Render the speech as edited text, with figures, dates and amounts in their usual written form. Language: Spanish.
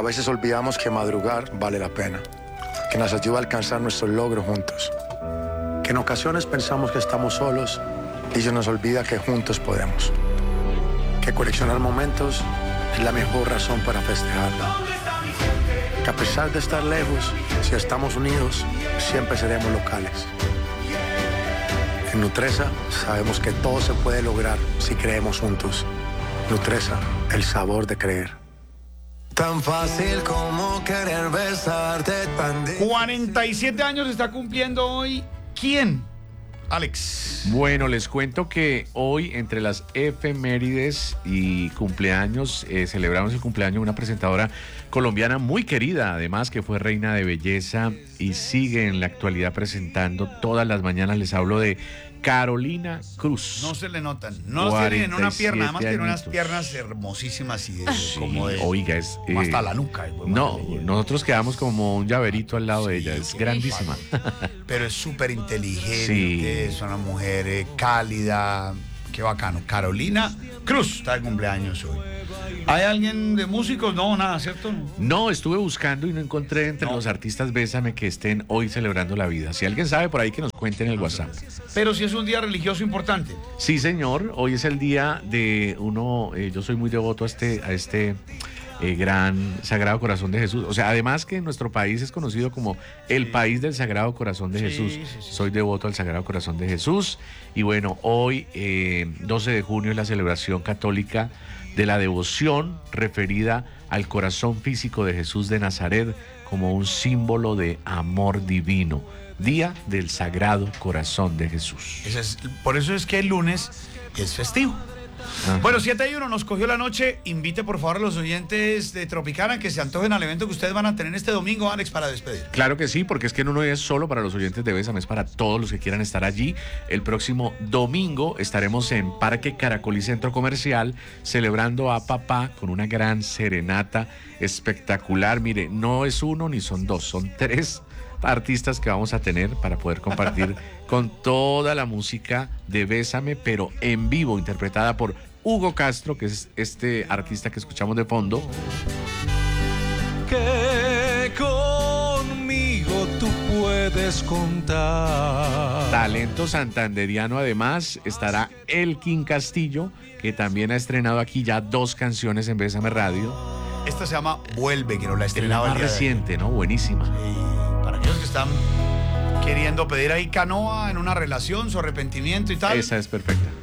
A veces olvidamos que madrugar vale la pena, que nos ayuda a alcanzar nuestros logros juntos. Que en ocasiones pensamos que estamos solos y se nos olvida que juntos podemos. Que coleccionar momentos es la mejor razón para festejar. Que a pesar de estar lejos, si estamos unidos, siempre seremos locales. En Nutresa sabemos que todo se puede lograr si creemos juntos. Nutresa, el sabor de creer. Tan fácil como querer besarte. 47 años está cumpliendo hoy. ¿Quién? Alex. Bueno, les cuento que hoy, entre las efemérides y cumpleaños, celebramos el cumpleaños de una presentadora colombiana muy querida, además que fue reina de belleza y sigue en la actualidad presentando todas las mañanas. Les hablo de Carolina Cruz. No se le notan. No tiene en una pierna, además tiene unas piernas hermosísimas y como de... Oiga, es... como hasta la nuca. No, nosotros quedamos como un llaverito al lado de ella, es grandísima. Pero es súper inteligente, Sí. es una mujer cálida, qué bacano. Carolina Cruz está de cumpleaños hoy. ¿Hay alguien de músicos? No, nada, ¿cierto? No, estuve buscando y no encontré entre los artistas Bésame que estén hoy celebrando la vida. Si alguien sabe por ahí, que nos cuente en el WhatsApp. Pero si es un día religioso importante. Sí, señor, hoy es el día de yo soy muy devoto a este gran Sagrado Corazón de Jesús. O sea, además que nuestro país es conocido como el país del Sagrado Corazón de Jesús. Sí. Soy devoto al Sagrado Corazón de Jesús. Y bueno, hoy, 12 de junio, es la celebración católica de la devoción referida al corazón físico de Jesús de Nazaret como un símbolo de amor divino. Día del Sagrado Corazón de Jesús. Por eso es que el lunes es festivo. Ajá. Bueno, 7:01 nos cogió la noche. Invite por favor a los oyentes de Tropicana que se antojen al evento que ustedes van a tener este domingo, Alex, para despedir. Claro que sí, porque es que no es solo para los oyentes de Bésame, es para todos los que quieran estar allí. El próximo domingo estaremos en Parque Caracolí Centro Comercial celebrando a papá con una gran serenata espectacular. Mire, no es uno ni son dos, son 3 artistas que vamos a tener para poder compartir con toda la música de Bésame, pero en vivo, interpretada por Hugo Castro, que es este artista que escuchamos de fondo. Que conmigo tú puedes contar. Talento santanderiano. Además estará Elkin Castillo, que también ha estrenado aquí ya 2 canciones en Bésame Radio. Esta se llama Vuelve, que no la ha Es la estrenado más el día de reciente, ¿no? Buenísima. hoy. Para aquellos que están queriendo pedir ahí canoa en una relación, su arrepentimiento y tal. Esa es perfecta.